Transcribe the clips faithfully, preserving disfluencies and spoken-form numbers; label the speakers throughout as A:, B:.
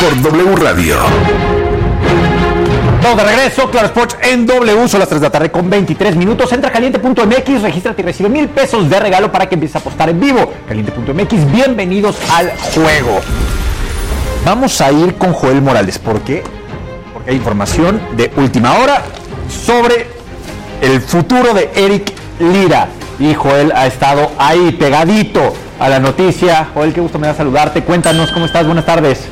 A: por W Radio.
B: Vamos de regreso, Claro Sports en W, son las tres de la tarde con veintitrés minutos. Entra a caliente punto m x, regístrate y recibe mil pesos de regalo para que empieces a apostar en vivo. caliente punto m x, bienvenidos al juego. Vamos a ir con Joel Morales, ¿por qué? Porque hay información de última hora sobre el futuro de Eric Lira. Y Joel ha estado ahí pegadito a la noticia. Joel, qué gusto me da saludarte. Cuéntanos cómo estás, buenas tardes.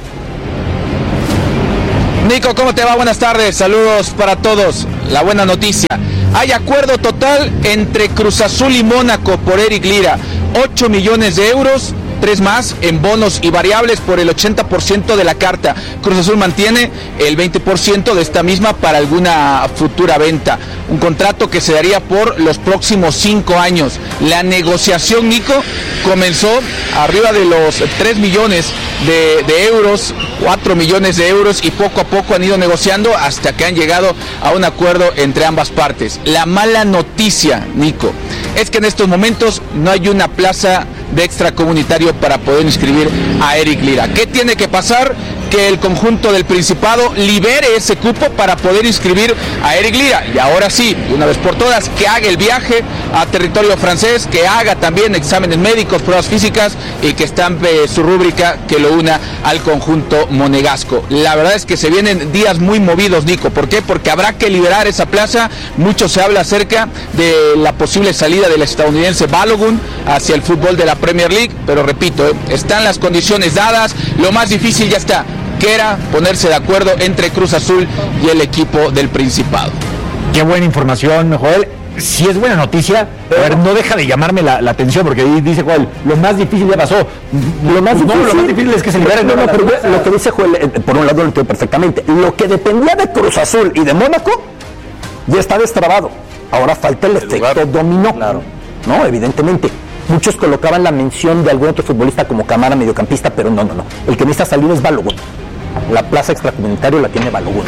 C: Nico, ¿cómo te va? Buenas tardes, saludos para todos. La buena noticia, hay acuerdo total entre Cruz Azul y Mónaco por Eric Lira, ocho millones de euros, tres más en bonos y variables por el ochenta por ciento de la carta. Cruz Azul mantiene el veinte por ciento de esta misma para alguna futura venta. Un contrato que se daría por los próximos cinco años. La negociación, Nico, comenzó arriba de los tres millones de, de euros, cuatro millones de euros, y poco a poco han ido negociando hasta que han llegado a un acuerdo entre ambas partes. La mala noticia, Nico, es que en estos momentos no hay una plaza de extracomunitario para poder inscribir a Eric Lira. ¿Qué tiene que pasar? Que el conjunto del Principado libere ese cupo para poder inscribir a Eric Lira. Y ahora sí, una vez por todas, que haga el viaje a territorio francés, que haga también exámenes médicos, pruebas físicas y que estampe su rúbrica que lo una al conjunto monegasco. La verdad es que se vienen días muy movidos, Nico. ¿Por qué? Porque habrá que liberar esa plaza. Mucho se habla acerca de la posible salida del estadounidense Balogun hacia el fútbol de la Premier League, pero repito, ¿eh? están las condiciones dadas, lo más difícil ya está, que era ponerse de acuerdo entre Cruz Azul y el equipo del Principado.
B: Qué buena información, Joel. Si es buena noticia, a ver, no deja de llamarme la, la atención, porque ahí dice Joel, lo más difícil ya pasó.
D: Lo más,
B: no,
D: difícil,
B: lo más difícil es que se liberen.
D: No, no, pero lo que dice Joel, por un lado lo entiendo perfectamente. Lo que dependía de Cruz Azul y de Mónaco ya está destrabado. Ahora falta el, el efecto lugar. dominó. Claro. No, evidentemente. Muchos colocaban la mención de algún otro futbolista como Camara, mediocampista, pero no, no, no. El que necesita salir es Balogun. La plaza extracomunitaria la tiene Balogun.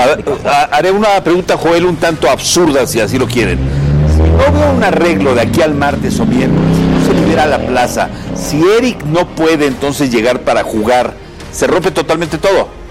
E: Haré una pregunta, Joel, un tanto absurda, si así lo quieren. Si no veo un arreglo de aquí al martes o miércoles, no se libera la plaza, si Eric no puede entonces llegar para jugar, ¿se rompe totalmente todo?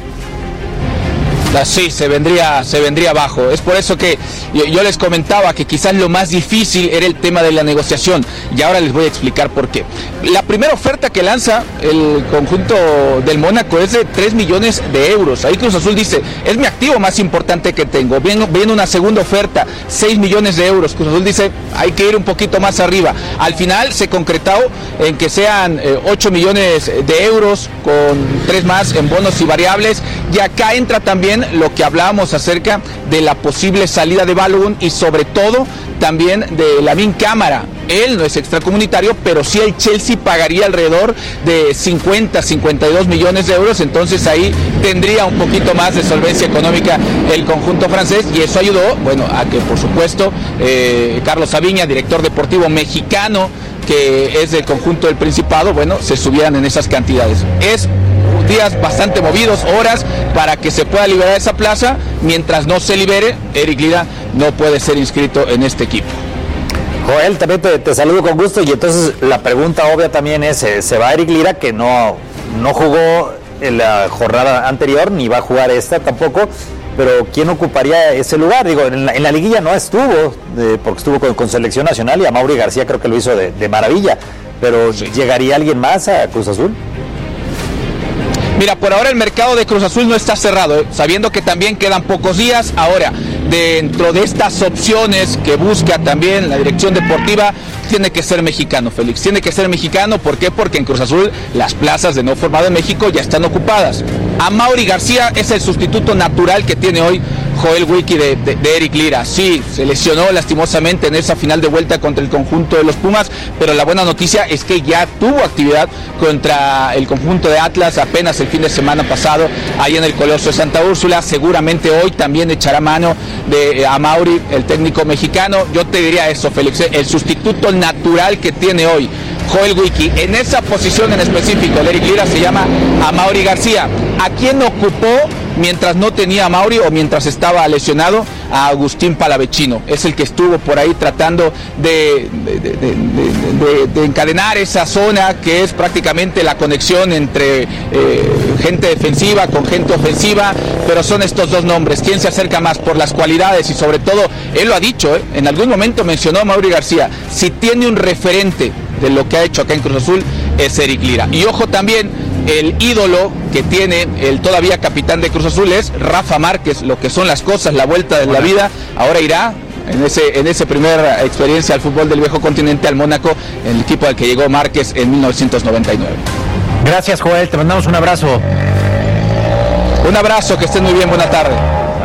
C: Sí, se vendría, se vendría abajo. Es por eso que yo, yo les comentaba que quizás lo más difícil era el tema de la negociación, y ahora les voy a explicar por qué. La primera oferta que lanza el conjunto del Mónaco es de tres millones de euros. Ahí Cruz Azul dice, es mi activo más importante que tengo. Viene, viene una segunda oferta, seis millones de euros. Cruz Azul dice, hay que ir un poquito más arriba. Al final se concretó en que sean eh, ocho millones de euros con tres más en bonos y variables, y acá entra también lo que hablábamos acerca de la posible salida de Balogun y sobre todo también de Lamine Camara. Él no es extracomunitario, pero sí el Chelsea pagaría alrededor de cincuenta, cincuenta y dos millones de euros, entonces ahí tendría un poquito más de solvencia económica el conjunto francés, y eso ayudó, bueno, a que por supuesto eh, Carlos Saviña, director deportivo mexicano, que es del conjunto del Principado, bueno, se subieran en esas cantidades. Es días bastante movidos, horas para que se pueda liberar esa plaza. Mientras no se libere, Eric Lira no puede ser inscrito en este equipo.
F: Joel, también te, te saludo con gusto, y entonces la pregunta obvia también es, eh, ¿se va Eric Lira, que no, no jugó en la jornada anterior, ni va a jugar esta tampoco, pero quién ocuparía ese lugar? Digo, en la, en la liguilla no estuvo, eh, porque estuvo con, con selección nacional, y a Mauri García creo que lo hizo de, de maravilla, pero sí. ¿Llegaría alguien más a Cruz Azul?
C: Mira, por ahora el mercado de Cruz Azul no está cerrado, ¿eh? Sabiendo que también quedan pocos días. Ahora, dentro de estas opciones que busca también la dirección deportiva, tiene que ser mexicano, Félix, tiene que ser mexicano. ¿Por qué? Porque en Cruz Azul las plazas de no formado en México ya están ocupadas. Amaury García es el sustituto natural que tiene hoy Joel Wiki de, de, de Eric Lira. Sí, se lesionó lastimosamente en esa final de vuelta contra el conjunto de los Pumas, pero la buena noticia es que ya tuvo actividad contra el conjunto de Atlas apenas el fin de semana pasado, ahí en el Coloso de Santa Úrsula. Seguramente hoy también echará mano de Amaury, el técnico mexicano. Yo te diría eso, Félix, el sustituto natural que tiene hoy Joel Wiki en esa posición en específico, el Eric Lira, se llama Amaury García. ¿A quién ocupó mientras no tenía a Mauri o mientras estaba lesionado a Agustín Palavecino. Es el que estuvo por ahí tratando de, de, de, de, de, de encadenar esa zona que es prácticamente la conexión entre eh, gente defensiva con gente ofensiva, pero son estos dos nombres. ¿Quién se acerca más por las cualidades? Y sobre todo, él lo ha dicho, ¿eh? En algún momento mencionó a Mauri García, si tiene un referente de lo que ha hecho acá en Cruz Azul, es Eric Lira. Y ojo también, el ídolo que tiene el todavía capitán de Cruz Azul es Rafa Márquez. Lo que son las cosas, la vuelta de la vida, ahora irá en ese en esa primera experiencia al fútbol del viejo continente, al Mónaco, el equipo al que llegó Márquez en mil novecientos noventa y nueve.
B: Gracias, Joel, te mandamos un abrazo.
C: Un abrazo, que estén muy bien, buena tarde.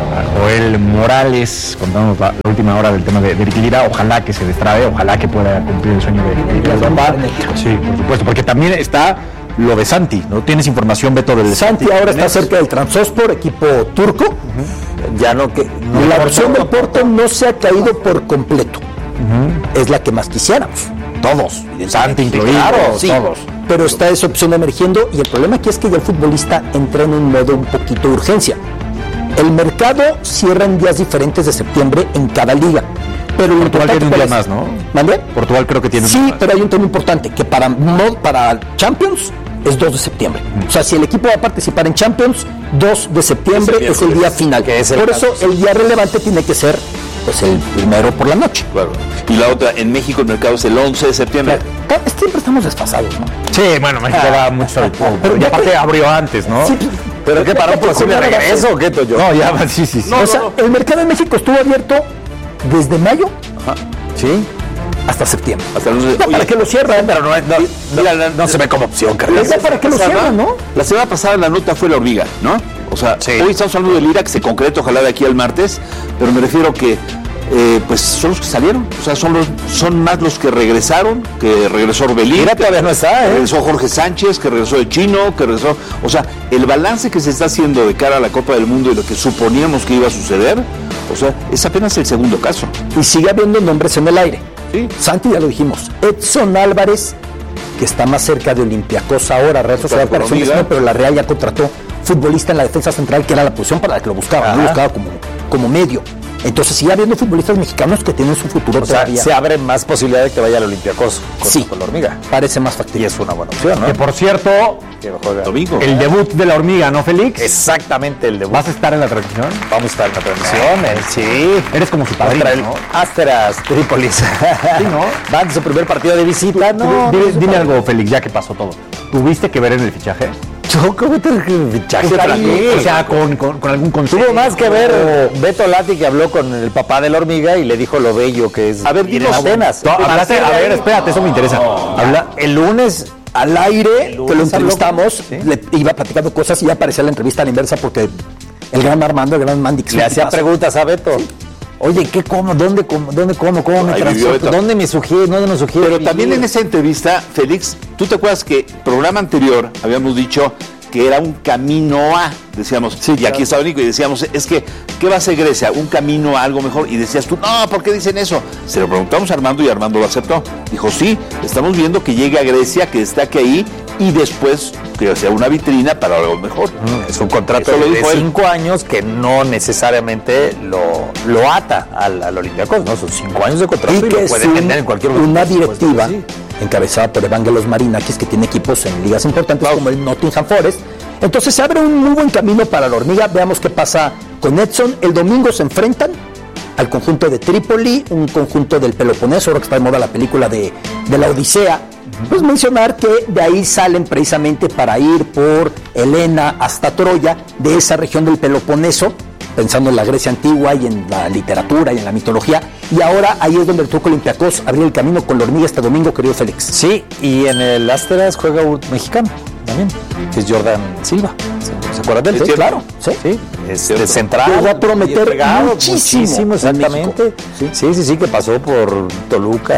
B: Joel Morales, contamos la, la última hora del tema de, de Eric Lira. Ojalá que se destrabe, ojalá que pueda cumplir el sueño de Eric Lira. Sí, por supuesto, porque también está lo de Santi, ¿no? ¿Tienes información, Beto, del
D: Santi? Santi ahora está cerca del Trabzonspor, equipo turco. Uh-huh. Ya no que no, la opción del Porto no se ha caído por completo. Uh-huh. Es la que más quisiéramos.
B: Todos, Santi incluido,
D: claro, sí,
B: todos.
D: Pero está esa opción emergiendo y el problema aquí es que ya el futbolista entra en un modo un poquito de urgencia. El mercado cierra en días diferentes de septiembre en cada liga. Pero
B: Portugal tiene un día más, ¿no?
D: ¿Mande?
B: Portugal creo que tiene un
D: Sí,
B: día más.
D: Pero hay un tema importante, que para, no, para Champions es dos de septiembre. Mm. O sea, si el equipo va a participar en Champions, dos de septiembre es el, es el día final. Que es el por caso, eso, el día relevante tiene que ser pues el primero por la noche.
E: Claro. Y la otra, en México el mercado es el once de septiembre.
D: Claro. Siempre estamos desfasados, ¿no?
B: Sí, bueno, México ah, va mucho al poco. Pero ya aparte abrió antes, ¿no? Sí,
F: ¿Pero qué paró por posible regreso o qué, Toyo?
B: No, ya, sí, sí, sí.
D: No, o sea, no, no. El mercado de México estuvo abierto desde mayo,
B: ajá, sí,
D: hasta septiembre.
E: Hasta el...
D: no, para que lo cierran,
B: pero no, no, no, mira, no, no se ve como opción,
D: Carlos. No, para que lo cierran, ¿no?
E: La semana pasada la nota fue la hormiga, ¿no? O sea, sí. Hoy estamos hablando del Lira, que se concreta ojalá de aquí al martes, pero me refiero que Eh, pues son los que salieron, o sea, son los son más los que regresaron, que regresó Orbelín,
D: Mira, todavía no está, ¿eh?
E: regresó Jorge Sánchez, que regresó de Chino, que regresó, o sea, el balance que se está haciendo de cara a la Copa del Mundo y lo que suponíamos que iba a suceder, o sea, es apenas el segundo caso.
D: Y sigue habiendo nombres en el aire. Sí. Santi, ya lo dijimos, Edson Álvarez, que está más cerca de Olympiacos ahora, Real Sociedad, pero la Real ya contrató futbolista en la defensa central, que era la posición para la que lo buscaba, no lo buscaba como, como medio. Entonces sigue habiendo futbolistas mexicanos que tienen su futuro
F: o todavía. Sea, se abre más posibilidad de que vaya al Olympiacos con,
D: sí,
F: con la hormiga.
D: Parece más factible.
F: Y es una buena opción, ¿no?
B: Que por cierto,
F: que juega
B: domingo. El debut de la hormiga, ¿no, Félix?
F: Exactamente, el debut.
B: ¿Vas a estar en la transmisión?
F: Vamos a estar en la transmisión, eh, sí.
B: Eres como su padrino,
F: el
B: ¿no?
F: Asteras Trípolis.
B: Sí, ¿no?
F: Van su primer partido de visita, ¿no?
B: Dime, no, dime algo, Félix, ya que pasó todo. ¿Tuviste que ver en el fichaje?
F: ¿Cómo te el fichaje?
B: O sea, con, con, con algún consejo.
F: Tuvo más que ver Beto Lati, que habló con el papá de la hormiga y le dijo lo bello que es.
B: A ver,
F: dinos Atenas.
B: No, hablaste, a ver, espérate, eso me interesa.
F: No, Habla, el lunes
D: al aire, el lunes que lo entrevistamos, ¿sí? Le iba platicando cosas y ya aparecía la entrevista a la inversa porque el gran Armando, el gran Mandix
F: le hacía preguntas a Beto. Sí. Oye, ¿qué como? ¿Dónde como? ¿Dónde como? ¿Cómo me transporto? ¿Dónde me sugiere? ¿Dónde nos sugiere?
E: Pero también en esa entrevista, Félix, ¿tú te acuerdas que programa anterior habíamos dicho que era un camino a, decíamos, sí, y claro. Aquí estaba Nico y decíamos, es que, ¿qué va a hacer Grecia? ¿Un camino a algo mejor? Y decías tú, no, ¿por qué dicen eso? Se lo preguntamos a Armando y Armando lo aceptó. Dijo, sí, estamos viendo que llegue a Grecia, que destaque ahí y después que sea una vitrina para algo mejor.
F: Mm, es un contrato de, de cinco años que no necesariamente lo, lo ata al, al Olympiacos, ¿no? Son cinco años de contrato y,
D: y
F: que lo pueden vender en cualquier momento.
D: Una directiva sí, encabezada por Evangelos Marinakis, que tiene equipos en ligas importantes wow. como el Nottingham Forest. Entonces se abre un muy buen camino para la hormiga. Veamos qué pasa con Edson. El domingo se enfrentan al conjunto de Trípoli, un conjunto del Peloponeso, ahora que está de moda la película de, de la Odisea. Pues mencionar que de ahí salen precisamente para ir por Helena hasta Troya, de esa región del Peloponeso, pensando en la Grecia antigua y en la literatura y en la mitología, y ahora ahí es donde el Turco Olympiacos abrió el camino con la hormiga este domingo, querido Félix.
F: Sí, y en el Asteras juega un mexicano también, que es Jordan Silva. ¿Se acuerdan de él?
D: Sí, claro. Sí,
F: sí. Es de central.
D: Va a prometer entregado, muchísimo,
F: muchísimo, exactamente. Sí. sí, sí, sí, que pasó por Toluca.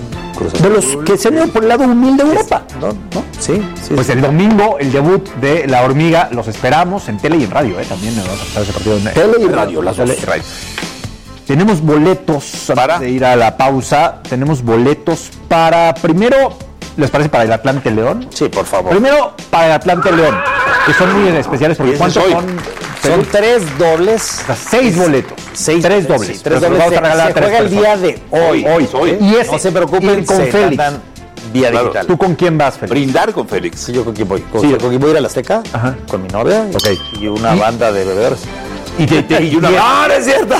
D: De los que se ven por el lado humilde de Europa, ¿no? ¿no?
B: Sí, sí. Pues el domingo, el debut de La Hormiga, los esperamos en tele y en radio, ¿eh? También nos vamos a estar ese partido en
D: tele y radio, las
B: tele
D: dos.
B: Y radio. Tenemos boletos para de ir a la pausa. Tenemos boletos para, primero, ¿les parece para el Atlante León?
F: Sí, por favor.
B: Primero, para el Atlante León, que son muy especiales porque ¿cuántos son?
F: Son tres dobles.
B: O sea, seis boletos.
F: Seis,
B: tres dobles.
F: Sí, tres
B: Los
F: dobles.
B: vamos a
F: Se,
B: regalar a
F: se
B: tres
F: juega el día
B: personas.
F: de hoy.
E: Hoy, hoy.
B: Y ese,
F: No se preocupen,
B: ir con
F: se
B: Félix.
F: mandan vía
E: Claro.
F: digital.
B: ¿Tú con quién vas, Félix?
E: Brindar con Félix.
F: Sí, yo con quién voy. Con,
B: Sí.
F: con quién voy a ir a la Azteca.
B: Ajá.
F: Con mi novia.
B: Ok.
F: Y una
B: ¿Y?
F: banda de bebedores.
B: Y, te, te, y una...
F: ¡No, no es cierto!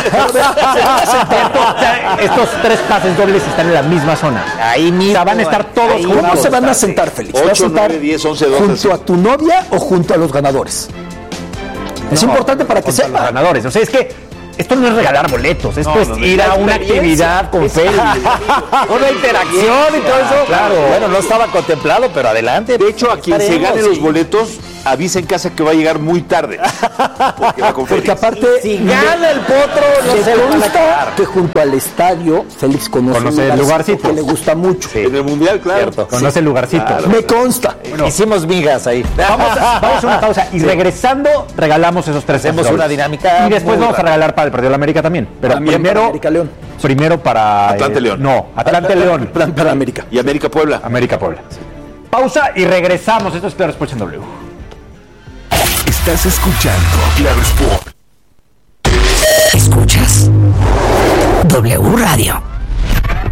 B: Estos tres pases dobles están en la misma zona.
F: Ahí mismo.
B: O sea, van a estar todos
F: ahí
B: juntos.
D: ¿Cómo se van a
F: sí.
D: sentar, Félix? ¿Se va a
E: ocho,
D: sentar
E: nueve, diez, once, doce,
D: junto
E: sí.
D: a tu novia o junto a los ganadores? Es
B: No,
D: importante para que
B: contra los
D: sepa.
B: ganadores. O sea, es que esto no es regalar boletos, esto
E: No,
B: es
E: no, no,
B: ir
E: es
B: a
E: la
B: una
E: experiencia.
B: actividad con Félix. Una interacción y todo eso.
F: Claro. Bueno, no estaba contemplado, pero adelante.
E: De hecho, a quien se
F: Estaremos,
E: gane los
F: sí.
E: boletos, avisa en casa que va a llegar muy tarde. Porque va con
D: Porque
E: Félix.
D: aparte,
F: Si gana el potro, no
D: se
F: se lo van a
D: consta
F: quedar.
D: que junto al estadio, Félix conoce,
B: Conoce
D: un
B: el
D: lugarcito
B: lugarcito.
D: que le gusta mucho.
E: En el mundial, claro.
F: Cierto.
B: Conoce el lugarcito.
D: Me consta.
F: Hicimos migas ahí.
B: Vamos a, vamos a una pausa y regresando regalamos esos tres
F: Hacemos
B: pases
F: una
B: dobles.
F: dinámica
B: Y después
F: muy
B: vamos a
F: rara.
B: regalar para el partido de la América también. Pero
D: También
B: primero,
D: para América León.
B: primero para
E: Atlante
B: eh,
E: León.
B: No, Atlante León.
D: Plan para América.
E: Y América Puebla.
B: América Puebla. Pausa y regresamos. Esto es Claro Sports en W.
A: Estás escuchando Claro Sport.
G: Escuchas W Radio.